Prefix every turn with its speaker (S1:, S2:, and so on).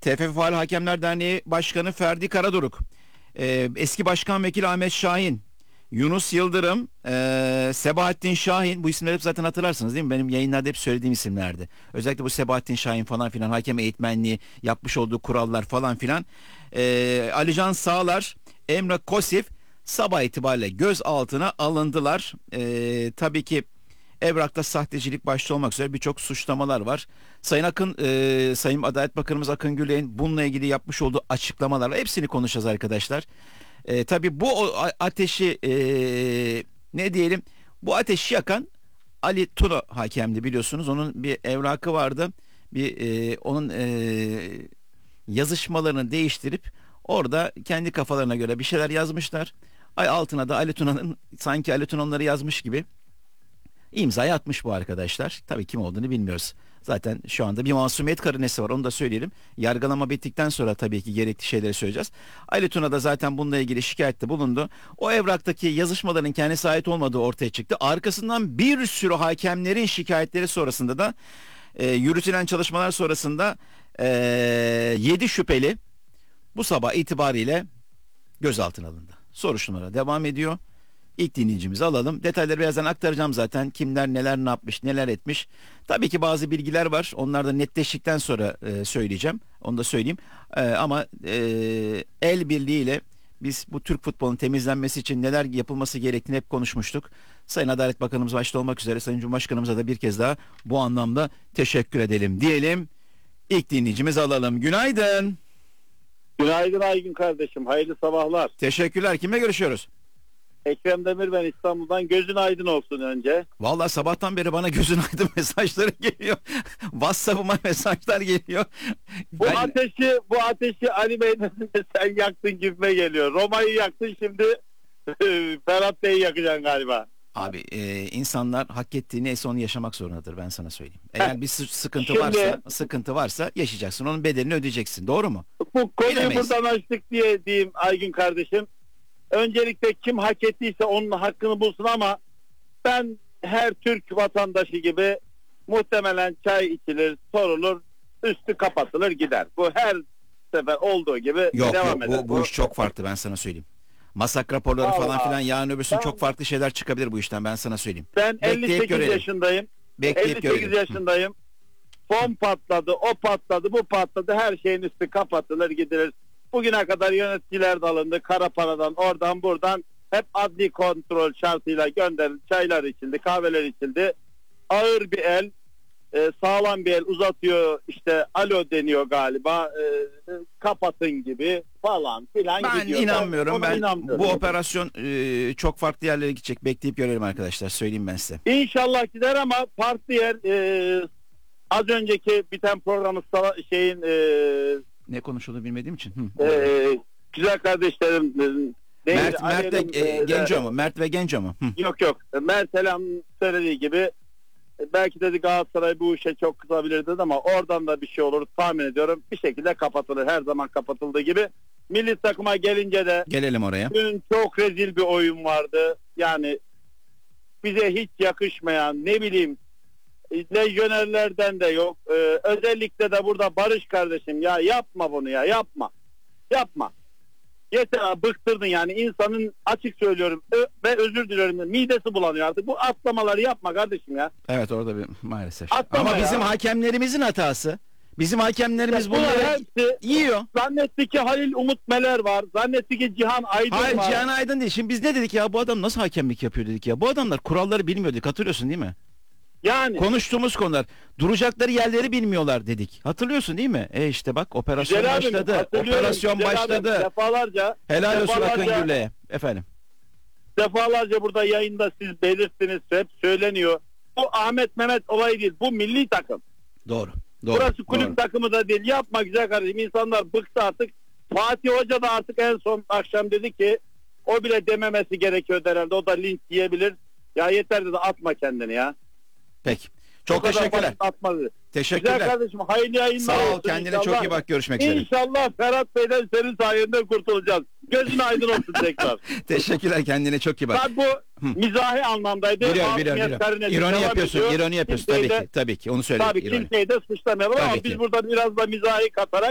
S1: TFF Faal Hakemler Derneği Başkanı Ferdi Karaduruk, eski Başkan Vekili Ahmet Şahin, Yunus Yıldırım, Sebahattin Şahin, bu isimleri hep zaten hatırlarsınız değil mi? Benim yayınlarda hep söylediğim isimlerdi. Özellikle bu Sebahattin Şahin falan filan, hakem eğitmenliği, yapmış olduğu kurallar falan filan. Alican Sağlar, Emre Kosif sabah itibariyle gözaltına alındılar. Tabii ki evrakta sahtecilik başta olmak üzere birçok suçlamalar var. Sayın Adalet Bakanımız Akın Gül'ün bununla ilgili yapmış olduğu açıklamalarla hepsini konuşacağız arkadaşlar. Tabii bu ateşi ne diyelim, bu ateşi yakan Ali Tuna hakemdi, biliyorsunuz. Onun bir evrakı vardı. Onun yazışmalarını değiştirip orada kendi kafalarına göre bir şeyler yazmışlar. Altına da Ali Tuna'nın, sanki Ali Tuna onları yazmış gibi imzayı atmış bu arkadaşlar. Tabii kim olduğunu bilmiyoruz. Zaten şu anda bir masumiyet karinesi var, onu da söyleyelim. Yargılama bittikten sonra tabii ki gerekli şeyleri söyleyeceğiz. Ali Tuna da zaten bununla ilgili şikayette bulundu. O evraktaki yazışmaların kendisine ait olmadığı ortaya çıktı. Arkasından bir sürü hakemlerin şikayetleri sonrasında da yürütülen çalışmalar sonrasında 7 şüpheli bu sabah itibariyle gözaltına alındı. Soruşturmalar devam ediyor. İlk dinleyicimizi alalım. Detayları birazdan aktaracağım zaten. Kimler neler ne yapmış, neler etmiş. Tabii ki bazı bilgiler var. Onlar da netleştikten sonra söyleyeceğim. Onu da söyleyeyim. Ama el birliğiyle biz bu Türk futbolunun temizlenmesi için neler yapılması gerektiğini hep konuşmuştuk. Sayın Adalet Bakanımız başta olmak üzere Sayın Cumhurbaşkanımıza da bir kez daha bu anlamda teşekkür edelim diyelim. İlk dinleyicimizi alalım. Günaydın.
S2: Günaydın Aygün kardeşim. Hayırlı sabahlar.
S1: Teşekkürler. Kimle görüşüyoruz?
S2: Ekrem Demir, ben İstanbul'dan. Gözün aydın olsun önce.
S1: Vallahi sabahtan beri bana gözün aydın mesajları geliyor. WhatsApp'ıma mesajlar geliyor.
S2: Bu ateşi Ali Bey'den sen yaktın gibime geliyor. Roma'yı yaktın, şimdi Ferhat Bey'i yakacaksın galiba.
S1: Abi insanlar hak ettiği neyse onu yaşamak zorundadır, ben sana söyleyeyim. Eğer bir sıkıntı varsa yaşayacaksın. Onun bedelini ödeyeceksin. Doğru mu?
S2: Bu konuyu
S1: Bilemeyiz.
S2: buradan açtık diye diyeyim Aygün kardeşim. Öncelikle kim hak ettiyse onun hakkını bulsun, ama ben her Türk vatandaşı gibi muhtemelen çay içilir, sorulur, üstü kapatılır gider. Bu her sefer olduğu gibi devam eder.
S1: Bu iş çok farklı, ben sana söyleyeyim. Masak raporları falan filan, yarın öbürsün çok farklı şeyler çıkabilir bu işten, ben sana söyleyeyim.
S2: Ben 58 yaşındayım. 58 yaşındayım. Fon patladı, o patladı, bu patladı. Her şeyin üstü kapatılır gidilir. Bugüne kadar yöneticiler de alındı. Kara paradan, oradan buradan hep adli kontrol şartıyla gönderildi. Çaylar içildi, kahveler içildi. Ağır bir el, sağlam bir el uzatıyor, işte alo deniyor galiba, kapatın gibi falan filan gidiyor.
S1: Ben inanmıyorum. Ben
S2: inanmıyorum.
S1: bu operasyon çok farklı yerlere gidecek. Bekleyip görelim arkadaşlar. Söyleyeyim ben size.
S2: İnşallah gider, ama farklı yer, az önceki biten programı
S1: Ne konuşulduğunu bilmediğim için.
S2: güzel kardeşlerim
S1: Mert ve Genco mu? Mert ve Genco mu?
S2: Yok. Mert Selam söylediği gibi belki dedi Galatasaray bu işe çok kızabilir dedi, ama oradan da bir şey olur tahmin ediyorum. Bir şekilde kapatılır, her zaman kapatıldığı gibi. Milli takıma gelince de
S1: gelelim oraya.
S2: dün çok rezil bir oyun vardı. Yani bize hiç yakışmayan, ne bileyim, lejyonerlerden de yok. Özellikle de burada Barış kardeşim, ya yapma bunu, ya yapma. Yeter abi, bıktırdın yani insanın, açık söylüyorum ve özür diliyorum, midesi bulanıyor artık. Bu atlamaları yapma kardeşim ya.
S1: Evet, orada bir maalesef.
S2: Atlama
S1: ama
S2: ya.
S1: bizim hakemlerimizin hatası. Bizim hakemlerimiz
S2: Bunlar
S1: bunları
S2: hepsi
S1: yiyor.
S2: zannetti ki Halil Umut Meler var. Zannetti ki Cihan Aydın
S1: Hayır,
S2: var.
S1: Cihan Aydın değil. Şimdi biz ne dedik ya, bu adam nasıl hakemlik yapıyor dedik ya. Bu adamlar kuralları bilmiyor dedik, hatırlıyorsun değil mi?
S2: Yani
S1: Konuştuğumuz konular, duracakları yerleri bilmiyorlar dedik. Hatırlıyorsun değil mi? İşte bak, operasyon
S2: Güzel abim,
S1: başladı.
S2: hatırlıyorum.
S1: Operasyon
S2: Güzel
S1: başladı.
S2: abim, defalarca
S1: Helal olsun Akın Gürle'ye. Efendim.
S2: Defalarca burada yayında siz belirttiniz, hep söyleniyor. Bu Ahmet Mehmet olayı değil. Bu milli takım.
S1: Doğru.
S2: Burası kulüp takımı da değil. Yapma güzel kardeşim. İnsanlar bıktı artık. Fatih Hoca da artık en son akşam dedi ki o bile dememesi gerekiyor herhalde. O da linç yiyebilir. Ya yeter dedi, atma kendini ya.
S1: Peki. Çok teşekkürler.
S2: Atmadı.
S1: Teşekkürler.
S2: Güzel kardeşim, hayırlı yayınlar
S1: Sağ ol,
S2: olsun
S1: kendine
S2: inşallah.
S1: çok iyi bak, görüşmek üzere.
S2: İnşallah Ferhat Bey'den senin sayende kurtulacağız. Gözün aydın olsun tekrar.
S1: Teşekkürler, kendine çok iyi bak.
S2: Ben bu mizahi anlamdaydı.
S1: Biliyorum. İroni yapıyorsun tabii ki onu söyle.
S2: Tabii kimseyi de suçlamayalım, ama biz burada biraz da mizahi katarak